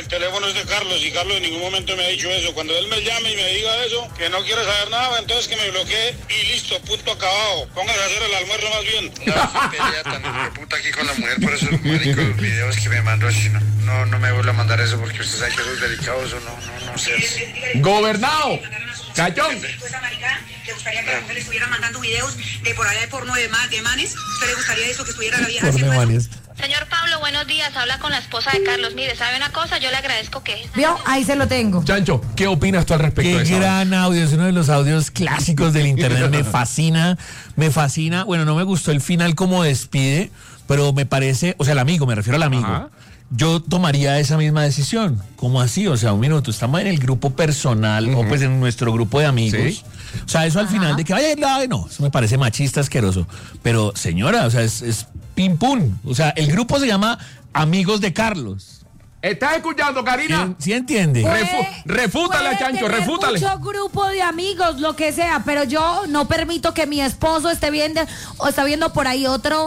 el teléfono es de Carlos y Carlos en ningún momento me ha dicho eso. Cuando él me llame y me diga eso, que no quiere saber nada, entonces que me bloquee y listo, punto acabado. Póngase a hacer el almuerzo más bien. No, pelea tan puta aquí con la mujer por esos maricos videos que me mandó así. No me vuelva a mandar eso porque usted sabe que eso es delicado, eso no sé. Gobernado. Cachón. Pues a marica, ¿le gustaría que la mujer le estuviera mandando videos de por allá de porno de manes? ¿Usted le gustaría eso, que estuviera la vieja haciendo eso? Señor Pablo, buenos días. Habla con la esposa de Carlos. Mire, ¿sabe una cosa? Yo le agradezco que... ¿Vio? Ahí se lo tengo. Chancho, ¿qué opinas tú al respecto de eso? Qué gran audio, es uno de los audios clásicos del internet. Me fascina. Bueno, no me gustó el final como despide, pero me parece, o sea, el amigo, me refiero al amigo. Ajá. Yo tomaría esa misma decisión. ¿Cómo así? O sea, un minuto, estamos en el grupo personal o pues en nuestro grupo de amigos. Sí. O sea, eso al final de que vaya, no, eso me parece machista, asqueroso. Pero señora, o sea, es pim pum. O sea, el grupo se llama Amigos de Carlos. ¿Estás escuchando, Karina? ¿Sí entiende? Refútale a Chancho, refútale. Mucho grupo de amigos, lo que sea, pero yo no permito que mi esposo esté viendo o está viendo por ahí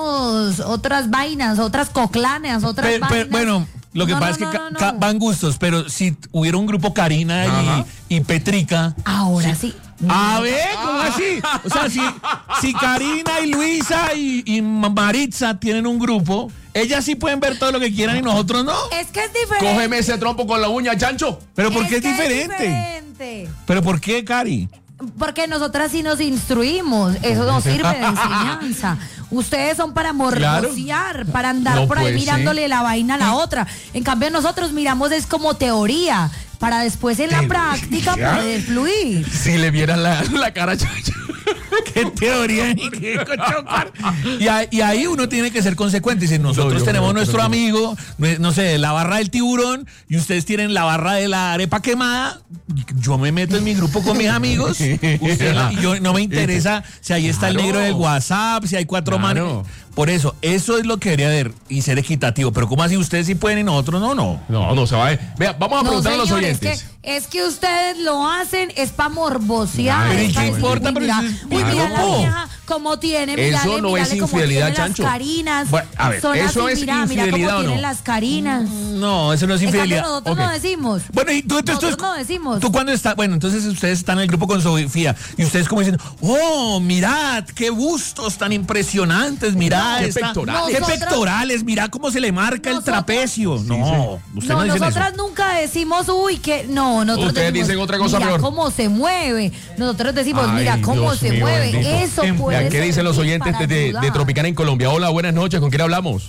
otras vainas, otras coclanes, otras vainas. Bueno, lo que pasa es que van gustos, pero si hubiera un grupo Karina y Petrica. Ahora sí. A ver, ¿cómo así? O sea, si Karina y Luisa y Maritza tienen un grupo, ellas sí pueden ver todo lo que quieran y nosotros no. Es que es diferente. Cógeme ese trompo con la uña, Chancho. ¿Pero por qué es que diferente? ¿Pero por qué, Cari? Porque nosotras sí nos instruimos, eso nos sirve de enseñanza. Ustedes son para morbosear, para andar por ahí mirándole la vaina a la otra. En cambio nosotros miramos es como teoría, para después en la práctica poder fluir. Si le vieran la cara a Chancho. Qué teoría ni qué chocar. Y ahí uno tiene que ser consecuente. Si nosotros tenemos nuestro amigo, no sé, la barra del tiburón, y ustedes tienen la barra de la arepa quemada, yo me meto en mi grupo con mis amigos. Y yo no me interesa si ahí está el negro del WhatsApp, si hay 4 manos. Por eso es lo que debería haber y ser equitativo. Pero ¿cómo así ustedes sí pueden y nosotros no? No se va a... Vea, vamos a preguntar a los oyentes. Es que ustedes lo hacen, es para morbosear. Pero ¿y qué importa? Mira la vieja como tiene. Eso no es infidelidad, Chancho. Las carinas. Bueno, a ver, ¿eso es infidelidad mira cómo o no? tienen las carinas. No, eso no es infidelidad. Nosotros no decimos. Bueno, y nosotros no decimos. Tú cuando estás, bueno, entonces ustedes están en el grupo con Sofía y ustedes como diciendo, oh, mirad, qué bustos tan impresionantes, mirad. Qué pectorales. Qué pectorales, mirad cómo se le marca el trapecio. No, ustedes no dicen nosotras eso. nunca decimos, uy, que no, nosotros Ustedes dicen otra cosa mira peor. Cómo se mueve. Nosotros decimos, Ay, mira cómo Dios se mío, mueve. bendito. Eso puede Vean, ¿qué dicen los servir oyentes para de ayudar. Tropicana en Colombia? Hola, buenas noches, ¿con quién hablamos?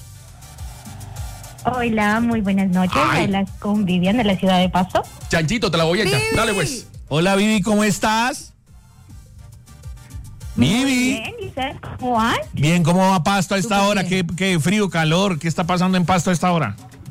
Hola, muy buenas noches. Hablas con Vivian de la ciudad de Pasto. Chanchito, te la voy a echar. Vivi. Dale, pues. Hola, Vivi, ¿cómo estás? Vivi. Bien, ¿y ustedes cómo van? Bien, ¿cómo va Pasto a esta Súper hora? bien. ¿Qué frío, calor? ¿Qué está pasando en Pasto a esta hora?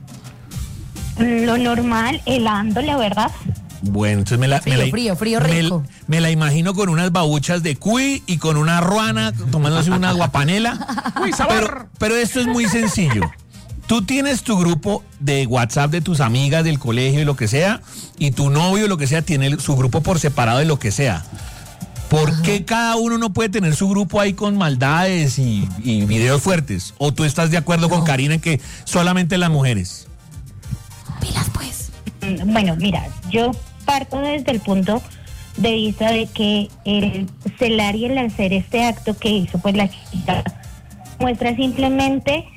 Lo normal, helando, la verdad. Bueno, entonces Frío rico. Me la imagino con unas babuchas de cuy y con una ruana tomándose una aguapanela. pero esto es muy sencillo. Tú tienes tu grupo de WhatsApp de tus amigas del colegio y lo que sea, y tu novio lo que sea tiene su grupo por separado de lo que sea. ¿Por qué cada uno no puede tener su grupo ahí con maldades y videos fuertes? ¿O tú estás de acuerdo con Karina en que solamente las mujeres? Pilas, pues. Bueno, mira, yo parto desde el punto de vista de que el celar y el hacer este acto que hizo pues la chica muestra simplemente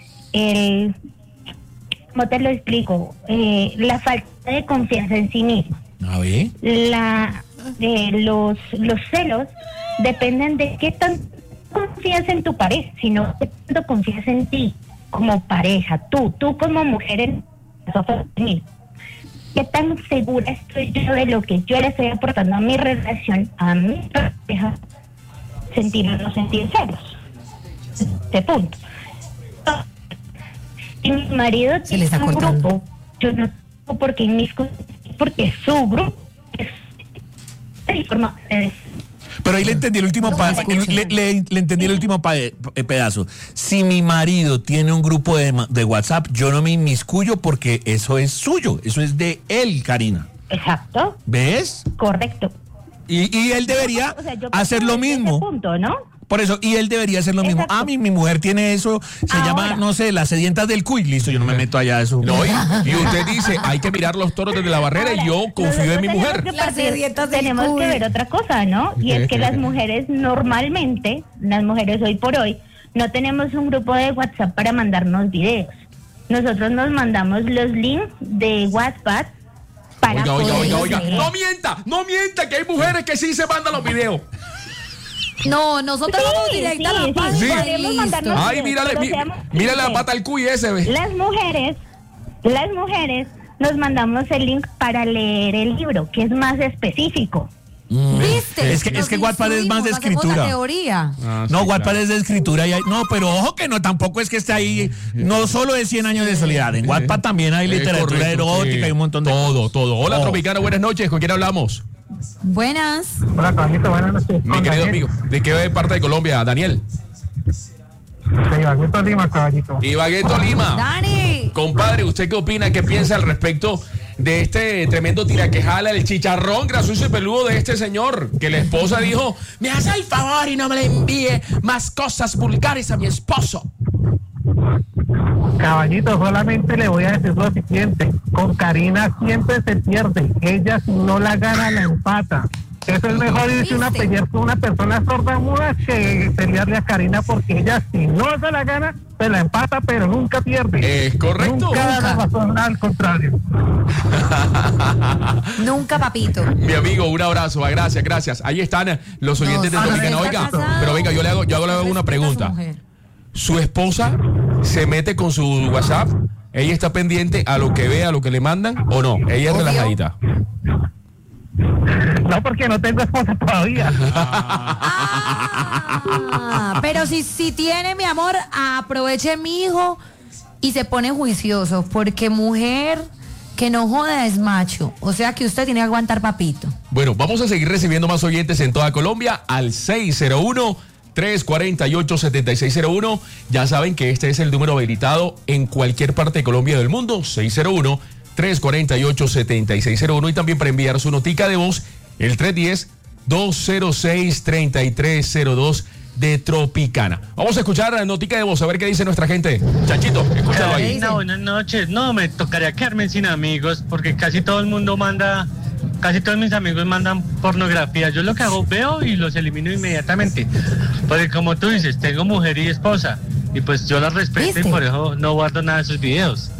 ¿cómo te lo explico? La falta de confianza en sí misma. A ver. Los celos dependen de qué tan confías en tu pareja, sino qué tanto confías en ti como pareja, tú como mujer en femenino. ¿Qué tan segura estoy yo de lo que yo le estoy aportando a mi relación, a mi pareja, sentir o no sentir celos? Este punto. Si mi marido Se le está tiene un cortando. grupo, yo no tengo por qué inmiscuirme, porque su grupo es Pero ahí le entendí el último le entendí el último pedazo. Si mi marido tiene un grupo de WhatsApp, yo no me inmiscuyo porque eso es suyo, eso es de él, Karina. Exacto. ¿Ves? Correcto. Y él debería O sea, yo hacer lo parto desde mismo. ese punto, ¿no? Por eso, y él debería hacer lo mismo. Exacto. Mi mujer tiene eso, se llama, no sé, las sedientas del cuy. Listo, yo no me meto allá a eso. No, y usted dice, hay que mirar los toros desde la barrera y yo confío en mi mujer. Tenemos que ver otra cosa, ¿no? Y es que las mujeres normalmente, las mujeres hoy por hoy, no tenemos un grupo de WhatsApp para mandarnos videos. Nosotros nos mandamos los links de WhatsApp para Oiga. No mienta, que hay mujeres que sí se mandan los videos. No, nosotros vamos directa a la página. Sí. Ay, mírale la pata al cuy ese, ve. Las mujeres nos mandamos el link para leer el libro, que es más específico. ¿Viste? Es que Wattpad es más de escritura. Teoría. No, Wattpad es de escritura. No, pero ojo que no, tampoco es que esté ahí. No solo es 100 años de soledad. En Wattpad también hay literatura erótica y un montón de cosas. Todo. Hola, Tropicana, buenas noches. ¿Con quién hablamos? Buenas. Hola, caballito, buenas noches. Mi querido amigo. ¿De qué parte de Colombia, Daniel? De Ibagué, Lima, caballito. Ibagué, Lima. Dani. Compadre, ¿usted qué opina? ¿Qué piensa al respecto de este tremendo tiraquejala, el chicharrón grasucho y peludo de este señor? Que la esposa dijo, me hace el favor y no me le envíe más cosas vulgares a mi esposo. Caballito, solamente le voy a decir lo siguiente. Con Karina siempre se pierde. Ella, si no la gana, la empata. Eso es mejor irse una pelea con una persona sordomuda que pelearle a Karina, porque ella, si no se la gana, se la empata, pero nunca pierde. Es correcto. Nunca da la razón, al contrario. Nunca, papito. Mi amigo, un abrazo. Gracias. Ahí están los oyentes de Tropicana. Oiga, pero venga, yo le hago una pregunta. ¿Su esposa se mete con su WhatsApp? ¿Ella está pendiente a lo que ve, a lo que le mandan o no? Ella es relajadita. No, porque no tengo esposa todavía. Pero si tiene, mi amor, aproveche, mi hijo, y se pone juicioso, porque mujer que no joda es macho. O sea que usted tiene que aguantar, papito. Bueno, vamos a seguir recibiendo más oyentes en toda Colombia al 601-348-7601. Ya saben que este es el número habilitado en cualquier parte de Colombia y del mundo. 601-348-7601. Y también para enviar su notica de voz, el 310-206-3302 de Tropicana. Vamos a escuchar la notica de voz, a ver qué dice nuestra gente. Chanchito, escúchalo ahí. Buenas noches. No, me tocaría quedarme sin amigos, porque casi todo mis amigos mandan pornografía. Yo lo que hago, veo y los elimino inmediatamente. Porque como tú dices, tengo mujer y esposa, y pues yo las respeto. ¿Viste? Y por eso no guardo nada de sus videos.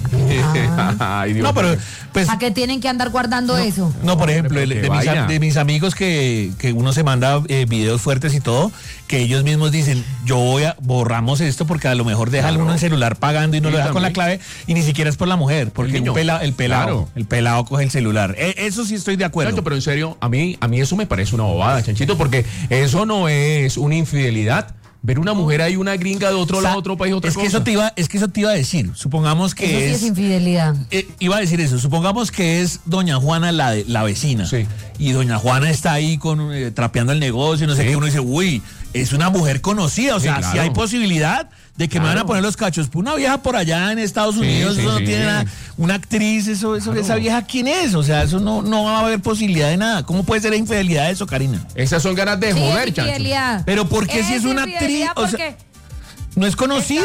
Ay, Dios. No, pero pues, ¿a qué tienen que andar guardando eso? No, por ejemplo, de mis amigos que uno se manda videos fuertes y todo, que ellos mismos dicen, borramos esto porque a lo mejor deja uno el celular pagando y no lo deja con la clave, y ni siquiera es por la mujer, porque el pelado coge el celular. Eso sí estoy de acuerdo. Pero en serio, a mí eso me parece una bobada, Chanchito, porque eso no es una infidelidad. Ver una mujer ahí, una gringa de otro lado, otro país, otra cosa. Eso te iba a decir. Supongamos que eso sí es infidelidad. Iba a decir eso. Supongamos que es doña Juana la vecina. Sí. Y doña Juana está ahí trapeando el negocio, no sé qué. Uno dice, uy, es una mujer conocida. O sea, si hay posibilidad de que me van a poner los cachos. Pues una vieja por allá en Estados Unidos, eso no tiene nada. Una actriz, esa vieja, ¿quién es? O sea, eso no va a haber posibilidad de nada. ¿Cómo puede ser infidelidad eso, Karina? Esas son ganas de joder, Chancho. Pero ¿por qué si es una actriz? O sea, no es conocida.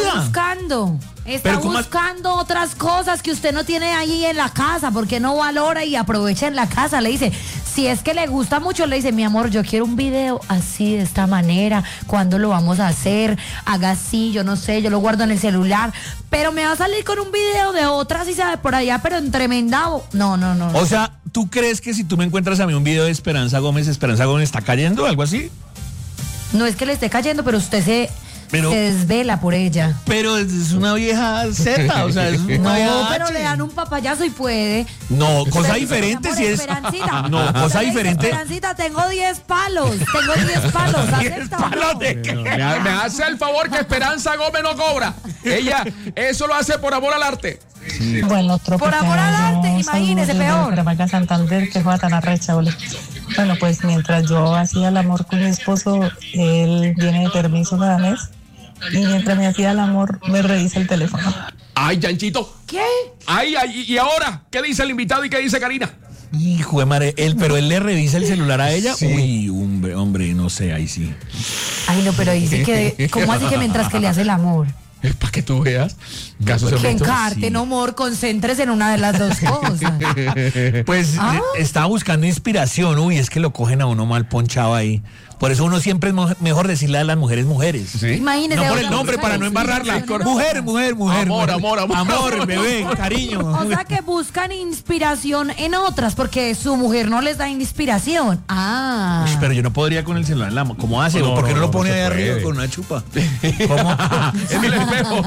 Está buscando otras cosas que usted no tiene ahí en la casa, porque no valora y aprovecha en la casa. Le dice, si es que le gusta mucho, le dice, mi amor, yo quiero un video así, de esta manera, ¿cuándo lo vamos a hacer? Haga así, yo no sé, yo lo guardo en el celular, pero me va a salir con un video de otra, si sabe, por allá, pero en tremendado. No. O sea, ¿tú crees que si tú me encuentras a mí un video de Esperanza Gómez está cayendo, algo así? No es que le esté cayendo, pero usted se desvela por ella. Pero es una vieja zeta, o sea, es una vieja pero le dan un papayazo y puede. No, cosa diferente si es. Esperancita. No, cosa diferente. Esperancita, tengo 10 palos. Tengo 10 palos. ¿10 palos de qué? Me hace el favor que Esperanza Gómez no cobra. Ella, eso lo hace por amor al arte. Sí. Bueno, por amor al arte, imagínese, peor. Bucaramanga, Santander, que fue tan arrecha, boludo. Bueno, pues mientras yo hacía el amor con mi esposo, él viene de permiso cada mes. Y mientras me hacía el amor, me revisa el teléfono. Ay, Chanchito. ¿Qué? Ay, ¿y ahora? ¿Qué dice el invitado y qué dice Karina? Hijo de madre, pero él le revisa el celular a ella. Sí. Uy, hombre, no sé, ahí sí. Ay, no, pero dice que, ¿cómo así que mientras que le hace el amor? Es para que tú veas casos Que encarte, no, amor, concéntrese en una de las dos cosas. Pues estaba buscando inspiración. Uy, es que lo cogen a uno mal ponchado ahí. Por eso uno siempre es mejor decirle a las mujeres, mujeres. ¿Sí? Imagínese. No por el nombre, para no embarrarla. Mujer. Amor, bebé, cariño. O sea que buscan inspiración en otras, porque su mujer no les da inspiración. Ah. Uy, pero yo no podría con el celular en la mano. ¿Cómo hace? ¿Por qué no lo pone ahí arriba con una chupa? ¿Cómo? En el espejo.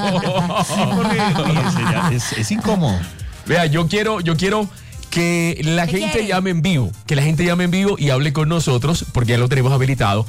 Es incómodo. Vea, yo quiero que la gente llame en vivo, y hable con nosotros, porque ya lo tenemos habilitado,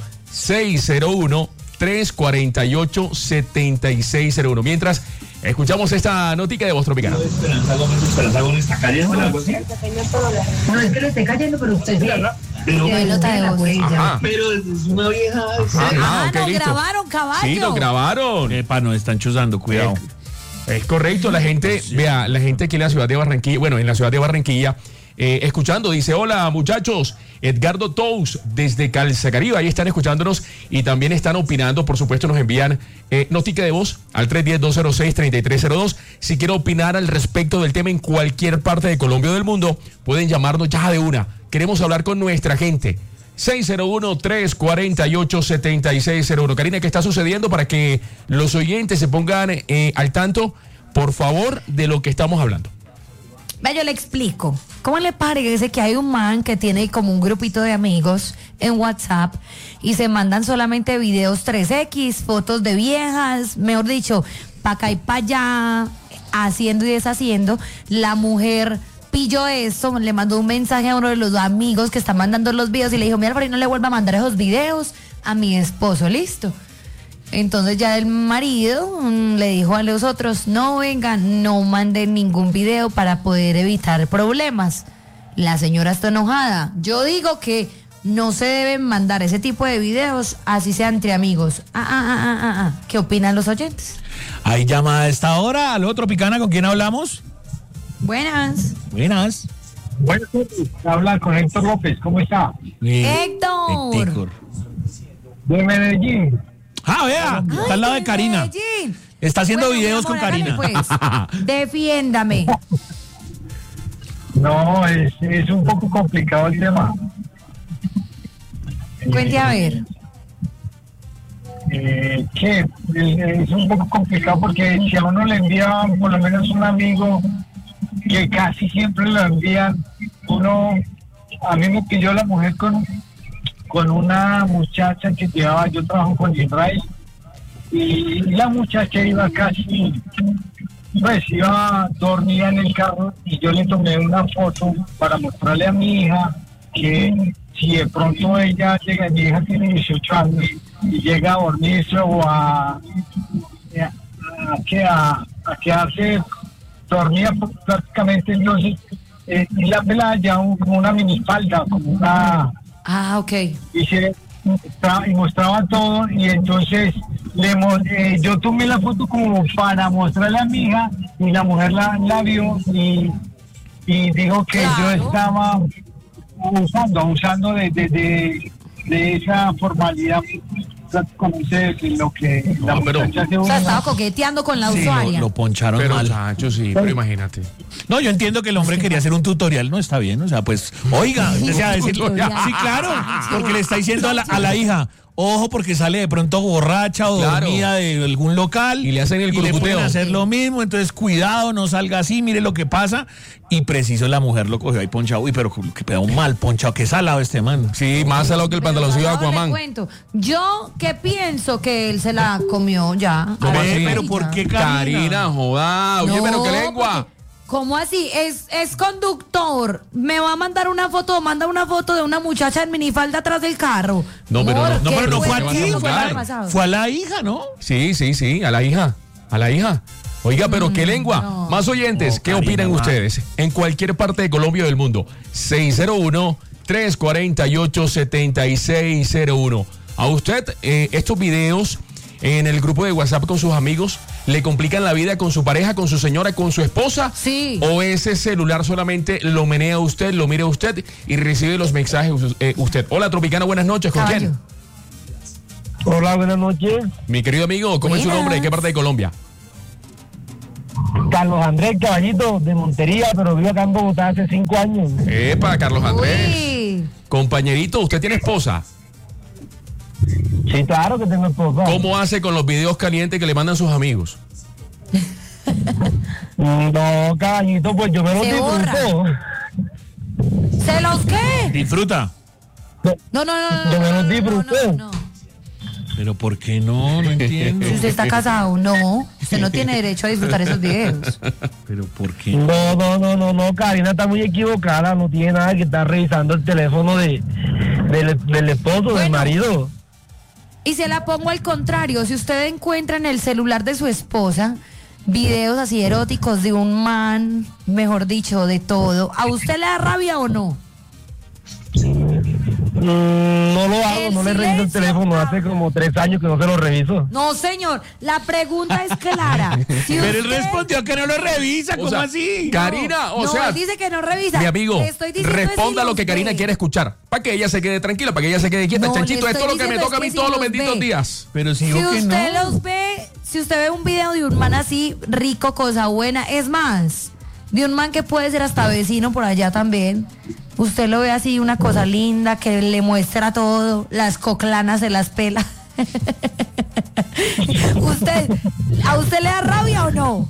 601-348-7601. Mientras escuchamos esta notica de Voz Tropical. Esperanza Gómez está cayendo en algo así. No es que le esté cayendo, pero usted sí. Pero Pero es una vieja. Okay, lo listo. grabaron, caballo. Sí, lo grabaron. Epa, nos están chuzando, cuidado. Es correcto, la gente, vea, la gente aquí en la ciudad de Barranquilla, en la ciudad de Barranquilla, escuchando, dice, hola muchachos, Edgardo Tous desde Calzacaribe, ahí están escuchándonos y también están opinando, por supuesto nos envían notica de voz al 310-206-3302, si quieren opinar al respecto del tema en cualquier parte de Colombia o del mundo, pueden llamarnos ya de una, queremos hablar con nuestra gente. 601-348-7601. Karina, ¿qué está sucediendo para que los oyentes se pongan al tanto, por favor, de lo que estamos hablando? Yo le explico. ¿Cómo le parece que hay un man que tiene como un grupito de amigos en WhatsApp y se mandan solamente videos 3X, fotos de viejas, mejor dicho, pa' acá y pa' allá, haciendo y deshaciendo? La mujer pilló eso, le mandó un mensaje a uno de los amigos que está mandando los videos y le dijo, mira, por ahí no le vuelva a mandar esos videos a mi esposo, listo. Entonces ya el marido le dijo a los otros, no vengan, no manden ningún video para poder evitar problemas. La señora está enojada. Yo digo que no se deben mandar ese tipo de videos, así sea entre amigos. ¿Qué opinan los oyentes? Hay llamada a esta hora. Aló, Tropicana, ¿con quién hablamos? Buenas. Buenas. Buenas noches, habla con Héctor López, ¿cómo está? Héctor. De Medellín. Vea, está al lado de Karina. Medellín. Está haciendo videos con Karina. Pues, defiéndame. No, es un poco complicado el tema. Cuente a ver. Que es un poco complicado porque si a uno le envía por lo menos un amigo, que casi siempre lo envían, a mí me pilló la mujer con una muchacha que llevaba, yo trabajo con Israel, y la muchacha iba iba dormida en el carro y yo le tomé una foto para mostrarle a mi hija que si de pronto ella llega, mi hija tiene 18 años y llega a dormirse o a quedarse dormida prácticamente, entonces y la pelada ya como una minifalda, como una... ok. Y mostraba todo y entonces yo tomé la foto como para mostrarle a mi hija y la mujer la vio y dijo que yo estaba abusando de esa formalidad lo que la muchacha hace. O sea, estaba coqueteando con la usuaria. Lo poncharon mal. Chacho, sí, pero imagínate. No, yo entiendo que el hombre quería hacer un tutorial, no está bien, o sea, pues, oiga, desea decir, sí, claro, porque le está diciendo a la hija, ojo, porque sale de pronto borracha o dormida de algún local y le hacen el le pueden hacer lo mismo, entonces cuidado, no salga así, mire lo que pasa. Y preciso la mujer lo cogió ahí ponchado. Uy, pero que pega un mal ponchado, qué salado este man. Sí, más salado que el pantaloncillo de Aquaman. Yo que pienso que él se la comió ya. ¿Cómo así? Pero ¿por qué Karina, joda? Oye, pero qué lengua. ¿Cómo así? Es conductor. Me va a mandar una foto, manda una foto de una muchacha en minifalda atrás del carro. No, pero no fue a ti, fue a la hija, ¿no? Sí, a la hija. Oiga, pero qué lengua. No. Más oyentes, ¿qué opinan ustedes? En cualquier parte de Colombia o del mundo. 601-348-7601. A usted, estos videos en el grupo de WhatsApp con sus amigos, le complican la vida con su pareja, con su señora, con su esposa? Sí. ¿O ese celular solamente lo menea usted, lo mira usted y recibe los mensajes usted? Hola, Tropicana, buenas noches. ¿Con quién? Hola, buenas noches. Mi querido amigo, ¿cómo es su nombre? ¿De qué parte de Colombia? Carlos Andrés Caballito, de Montería, pero vivo acá en Bogotá hace 5 años. Epa, Carlos Andrés. Uy. Compañerito, ¿usted tiene esposa? Sí, claro que tengo esposa. ¿Cómo hace con los videos calientes que le mandan sus amigos? No, Caballito, pues yo me los disfruto. ¿Se los qué? Disfruta. No. Yo me los disfruto. No. Pero ¿por qué no? No entiendo. Si usted está casado, no. Usted no tiene derecho a disfrutar esos videos. Pero ¿por qué? No, Karina está muy equivocada. No tiene nada que estar revisando el teléfono del esposo, del marido. Y se la pongo al contrario. Si usted encuentra en el celular de su esposa videos así eróticos de un man, mejor dicho, de todo, ¿a usted le da rabia o no? No lo hago, no le reviso el teléfono. Hace como 3 años que no se lo reviso. No, señor, la pregunta es clara. Si pero usted... él respondió que no lo revisa, ¿cómo así? Karina, él dice que no revisa. Mi amigo, responda si lo que Karina quiere escuchar. Para que ella se quede tranquila, para que ella se quede quieta. Chanchito, esto es lo que me toca a mí todos los benditos días. Pero si yo que usted los ve, si usted ve un video de un man así, rico, cosa buena, es más, de un man que puede ser hasta vecino por allá también. Usted lo ve así, una cosa linda, que le muestra todo, las coclanas se las pela. ¿A usted le da rabia o no?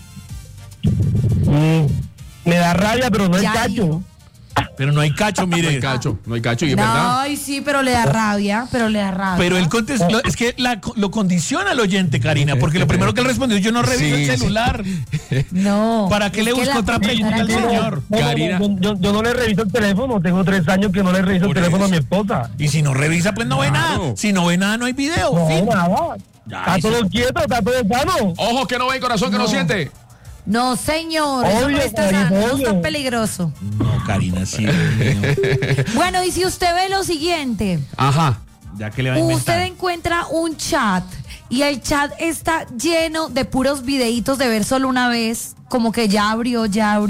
Me da rabia, pero no es cacho. Pero no hay cacho, mire. No hay cacho, y es verdad. Ay, sí, pero le da rabia, Pero él contestó, es que lo condiciona al oyente, Karina, porque lo primero que él respondió, yo no reviso el celular. No. ¿Para qué le busco otra pregunta al señor? Karina. Yo no le reviso el teléfono, tengo 3 años que no le reviso el teléfono a mi esposa. Y si no revisa, pues no ve nada. Si no ve nada, no hay video. No, nada. Está todo quieto, está todo sano. Ojos que no ven, corazón que no siente. No, señor, eso no está sano, eso está peligroso. No, Karina, sí. Bueno, y si usted ve lo siguiente. Ajá. Ya que le va a inventar. Usted encuentra un chat y el chat está lleno de puros videitos de ver solo una vez, como que ya abrió.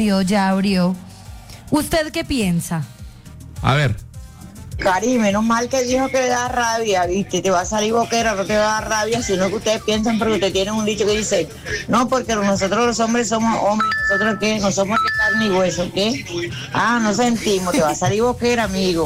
¿Usted qué piensa? A ver. Cari, menos mal que dijo que le da rabia, ¿viste? Te va a salir boquera, no te va a dar rabia, sino que ustedes piensan, porque ustedes tienen un dicho que dice, no, porque nosotros los hombres somos hombres, nosotros qué, no somos de carne y hueso, ¿qué? No sentimos, te va a salir boquera, amigo.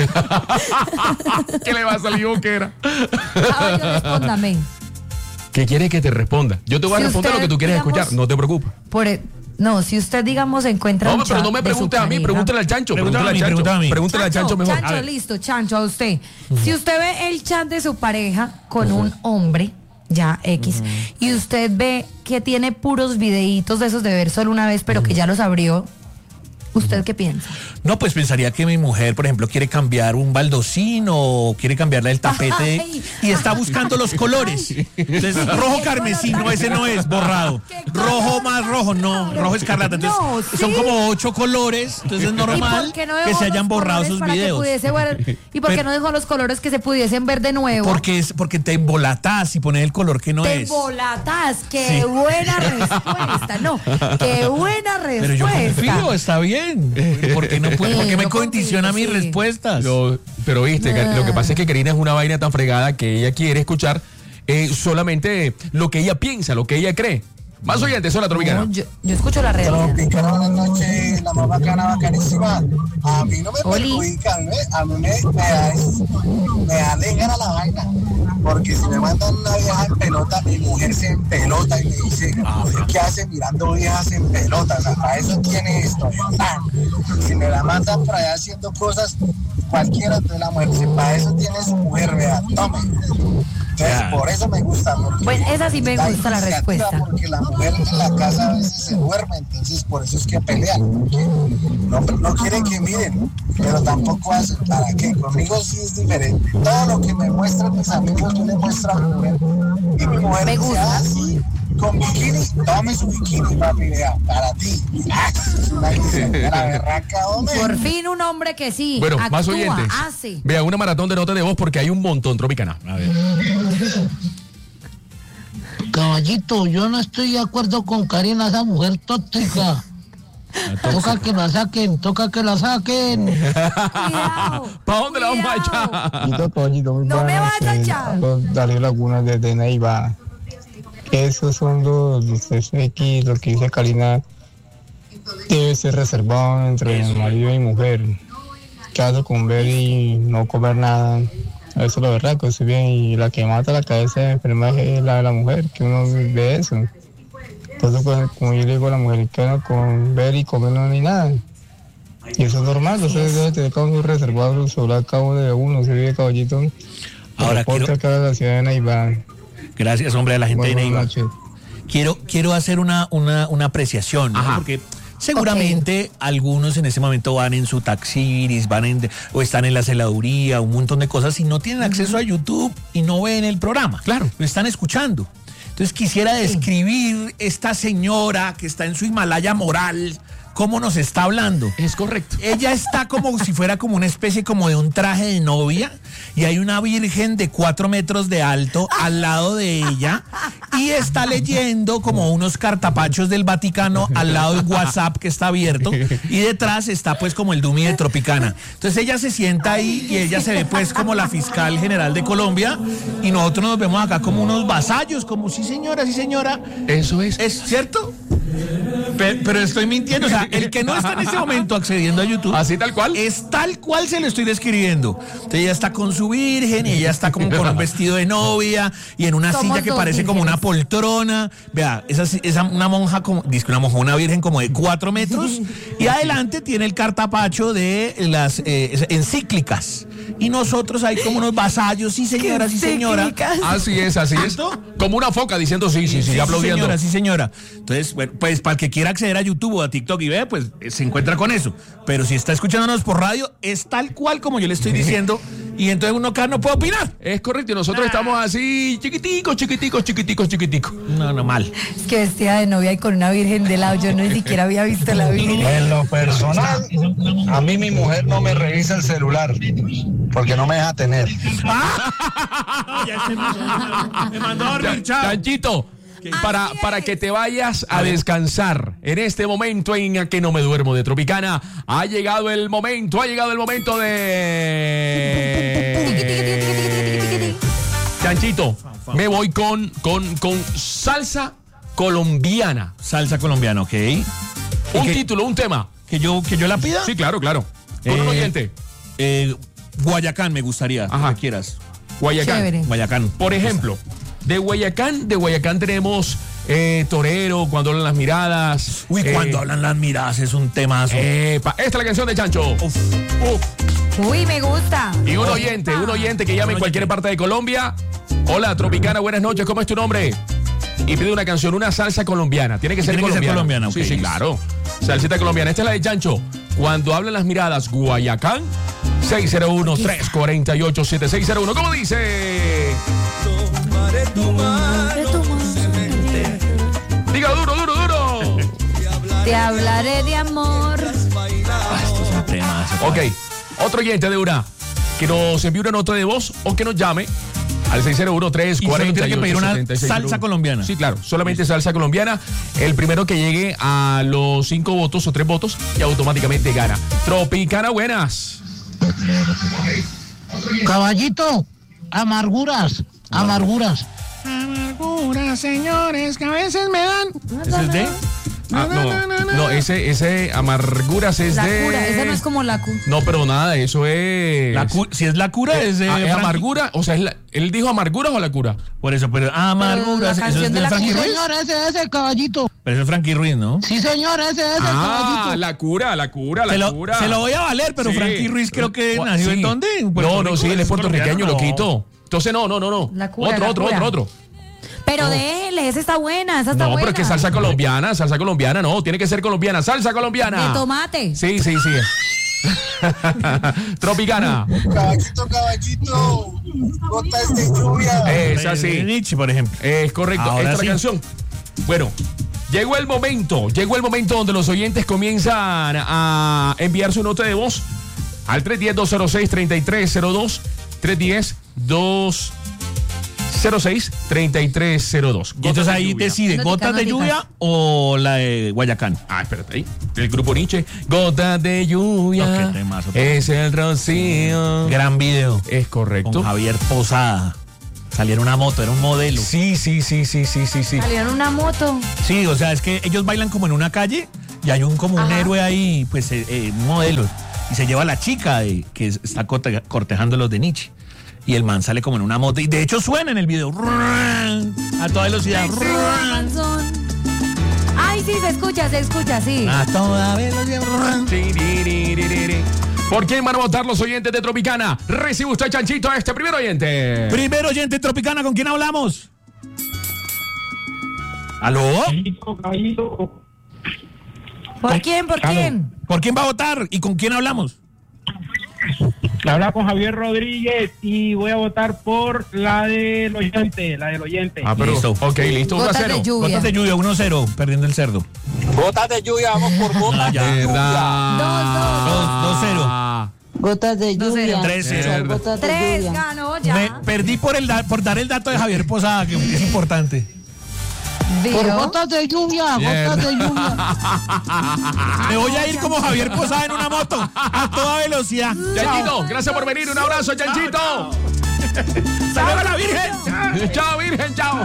¿Qué le va a salir boquera? Respóndame. ¿Qué quiere que te responda? Yo te voy a responder lo que tú quieres escuchar, no te preocupes. No, si usted, digamos, encuentra un chat. No, pero no me pregunte a mí, pregúntale al Chancho. Pregúntale al Chancho mejor. Chancho, listo, Chancho, a usted. Si usted ve el chat de su pareja con un hombre, ya X, y usted ve que tiene puros videitos de esos de ver solo una vez, pero que ya los abrió, ¿usted qué piensa? No, pues pensaría que mi mujer, por ejemplo, quiere cambiar un baldocino o quiere cambiarle el tapete y está buscando los colores. Entonces, rojo carmesí, no, ese no es, borrado. Rojo más rojo, no, rojo escarlata. Entonces, son como 8 colores, entonces es normal que se hayan borrado sus videos. ¿Y por qué no dejó los colores que se pudiesen ver de nuevo? Porque te embolatás y pones el color que no es. Te embolatás, qué buena respuesta. No, qué buena respuesta. Pero yo confío, está bien. ¿Por qué me condiciona mis respuestas? Pero viste, lo que pasa es que Karina es una vaina tan fregada que ella quiere escuchar solamente lo que ella piensa, lo que ella cree. Más oyentes, hola Tropicana. Yo escucho la realidad. Tropicana, buenas noches, la más bacanísima. A mí no me perjudica, a mí me alegra la vaina. Porque si me mandan una vieja en pelota, mi mujer se empelota y me dice, ¿qué hace mirando viejas en pelota? O sea, para eso tiene esto. Si me la mandan por allá haciendo cosas, cualquiera de la mujer, si para eso tiene su mujer, vea, tome. Entonces, por eso me gusta. Pues esa sí me gusta la respuesta. Porque la mujer en la casa a veces se duerme, entonces por eso es que pelean. No quieren que miren, pero tampoco hacen. ¿Para qué? Conmigo sí es diferente. Todo lo que me muestran mis amigos, yo le muestro a mi mujer. Y mi mujer me gusta así. Con bikini, tome su bikini, papi, vea, para ti. Es una berraca, hombre. Por fin un hombre que sí. Bueno, actúa, más oyentes. hace. Vea, una maratón de notas de voz porque hay un montón, Tropicana. A ver. Caballito, yo no estoy de acuerdo con Karina, esa mujer tóxica. Toca que la saquen. ¿Para dónde la vamos a echar? Caballito, No me vas a echar. Darío Laguna desde Neiva. Esos son los CX, lo que dice Karina. Debe ser reservado entre marido y mujer. Caso con ver y no comer nada. Eso es la verdad, que estoy bien. Y la que mata la cabeza enferma es la de la mujer, que uno ve eso. Entonces, pues, como yo le digo a la mujer, que no con ver y comer no hay nada. Y eso es normal, entonces debe tener como reservado sobre el cabo de uno, se vive Caballito. Ahora quiero... acá de la ciudad de Neiva. Gracias, hombre, a la gente de Neiva. Quiero hacer una apreciación, ¿no? Porque seguramente algunos en ese momento van en su taxiris, o están en la celaduría, un montón de cosas, y no tienen acceso a YouTube y no ven el programa. Claro. Lo están escuchando. Entonces quisiera describir esta señora que está en su Himalaya moral, cómo nos está hablando. Es correcto. Ella está como si fuera como una especie como de un traje de novia, y hay una virgen de 4 metros de alto al lado de ella, y está leyendo como unos cartapachos del Vaticano al lado del WhatsApp que está abierto, y detrás está pues como el Dumi de Tropicana. Entonces ella se sienta ahí y ella se ve pues como la fiscal general de Colombia, y nosotros nos vemos acá como unos vasallos, como sí señora. Eso es. ¿Es cierto? Pero estoy mintiendo, o sea, el que no está en ese momento accediendo a YouTube, así tal cual, es tal cual se lo estoy describiendo. Entonces ella está con su virgen y ella está como con un vestido de novia y en una silla que parece como una poltrona. Vea, esa una monja, una virgen como de 4 metros, y adelante tiene el cartapacho de las encíclicas. Y nosotros ahí como unos vasallos, sí señora, sí señora. Así es. Como una foca diciendo sí, aplaudiendo. Sí señora. Entonces, bueno, pues para el que quiera acceder a YouTube o a TikTok y ve, pues se encuentra con eso. Pero si está escuchándonos por radio, es tal cual como yo le estoy diciendo, y entonces uno acá no puede opinar. Es correcto, y nosotros estamos así chiquiticos. No, mal. Es que vestida de novia y con una virgen de lado, yo ni siquiera había visto la virgen. En lo personal, a mí mi mujer no me revisa el celular, porque no me deja tener. Me mandó a dormir, chao. Chanchito, para que te vayas a descansar en este momento en A Que No Me Duermo de Tropicana, ha llegado el momento de... Chanchito, me voy con salsa colombiana. Salsa colombiana, ok. Un título, un tema. ¿Que yo la pida? Sí, claro. Con un oyente. Guayacán me gustaría. Ajá. Que quieras. Guayacán. Por ejemplo, de Guayacán tenemos Torero, Cuando Hablan las Miradas. Uy, Cuando Hablan las Miradas es un temazo. Esta es la canción de Chancho. Uy, me gusta. Y un oyente que llame en cualquier parte de Colombia. Hola, Tropicana, buenas noches, ¿cómo es tu nombre? Y pide una canción, una salsa colombiana. Tiene que ser colombiana. Okay. Sí, claro. Salsita colombiana. Esta es la de Chancho. Cuando Hablan las Miradas, Guayacán. 601-348-7601. ¿Cómo dice? Diga duro. Te hablaré de amor. Esto es un tema. Ok. Otro oyente de una que nos envíe una nota de voz o que nos llame al 601-348-7601. Tiene que pedir una salsa colombiana. Sí, claro, solamente salsa colombiana. El primero que llegue a los 5 votos o 3 votos y automáticamente gana. Tropicana, buenas. Caballito, amarguras. Amarguras, señores, que a veces me dan. ¿Ese es de? No, ese amarguras es la de... cura, esa no es como la cura. No, pero nada, eso es... Si es la cura, es de... ¿Es amargura? O sea, ¿él dijo amarguras o la cura? Por eso, pero amarguras, eso es de Frankie Ruiz. Sí, señor, ese caballito. Pero eso es Frankie Ruiz, ¿no? Sí, señor, ese caballito. La cura. Se lo voy a valer, pero sí. Frankie Ruiz creo que nació en dónde? Sí, él es puertorriqueño, lo quito. Entonces, no. La cura, Otro. Pero déjele, esa está buena, buena. No, pero es que salsa colombiana, no, tiene que ser colombiana, salsa colombiana. De tomate. Sí. Tropicana. Caballito, gotas de lluvia. Es así. Nietzsche, por ejemplo. Es correcto, esta es la canción. Bueno, llegó el momento donde los oyentes comienzan a enviar su nota de voz al 310-206-3302, 310-206-3302. 06-3302. Y entonces ahí decide, ¿gotas de lluvia o la de Guayacán? Espérate ahí. El grupo Nietzsche. Gotas de lluvia. Temazo, es el rocío. Gran video. Es correcto. Con Javier Posada. Salía en una moto, era un modelo. Sí. Salió en una moto. Sí, o sea, es que ellos bailan como en una calle y hay un héroe ahí, pues, un modelo. Y se lleva a la chica que está cortejando los de Nietzsche. Y el man sale como en una moto. Y de hecho suena en el video. A toda velocidad. Ay, sí, se escucha, sí. A toda velocidad. ¿Por quién van a votar los oyentes de Tropicana? Recibe usted, Chanchito, a este primer oyente. Primer oyente Tropicana, ¿con quién hablamos? ¿Aló? ¿Por quién? ¿Por quién va a votar y con quién hablamos? Habla con Javier Rodríguez y voy a votar por la del oyente. Pero listo. Ok, listo. 1-0. Gotas de lluvia, 1-0, perdiendo el cerdo. Gotas de lluvia, vamos por gotas de lluvia. 2-0. Gotas de lluvia. 3-0. 3 ganó ya. Me perdí por dar el dato de Javier Posada, que es importante. Por gotas de lluvia, gotas de lluvia. Me voy a ir como Javier Posada en una moto a toda velocidad. Chanchito, gracias por venir. Un abrazo, Chanchito. ¡Saludos a la Virgen! Chao, Virgen, chao.